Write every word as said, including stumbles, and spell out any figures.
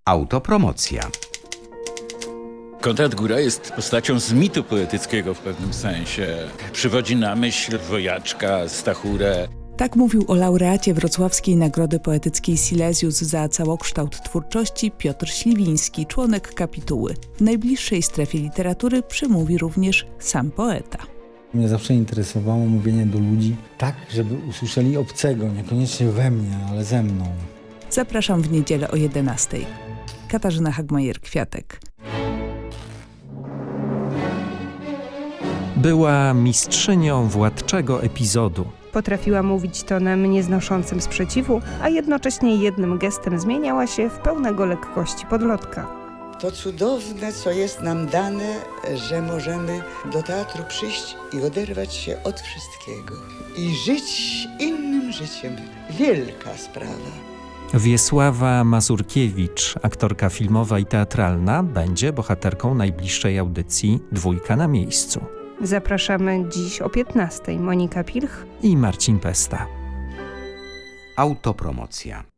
Autopromocja. Konrad Góra jest postacią z mitu poetyckiego w pewnym sensie. Przywodzi na myśl wojaczka, stachurę. Tak mówił o laureacie Wrocławskiej Nagrody Poetyckiej Silesius za całokształt twórczości Piotr Śliwiński, członek kapituły. W najbliższej strefie literatury przemówi również sam poeta. Mnie zawsze interesowało mówienie do ludzi tak, żeby usłyszeli obcego, niekoniecznie we mnie, ale ze mną. Zapraszam w niedzielę o jedenastej. Katarzyna Hagmajer-Kwiatek. Była mistrzynią władczego epizodu. Potrafiła mówić tonem nieznoszącym sprzeciwu, a jednocześnie jednym gestem zmieniała się w pełnego lekkości podlotka. To cudowne, co jest nam dane, że możemy do teatru przyjść i oderwać się od wszystkiego. I żyć innym życiem. Wielka sprawa. Wiesława Mazurkiewicz, aktorka filmowa i teatralna, będzie bohaterką najbliższej audycji Dwójka na miejscu. Zapraszamy dziś o piętnastej. Monika Pilch i Marcin Pesta. Autopromocja.